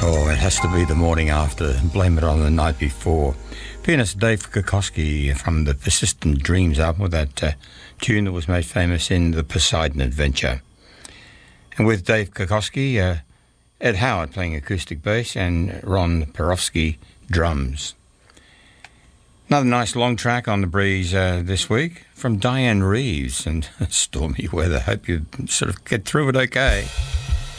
Oh, it has to be the morning after. Blame it on the night before. Pianist Dave Kokoski from the Persistent Dreams album with that tune that was made famous in The Poseidon Adventure. And with Dave Kokoski, Ed Howard playing acoustic bass and Ron Perofsky drums. Another nice long track on the breeze this week from Diane Reeves and stormy weather. Hope you sort of get through it okay.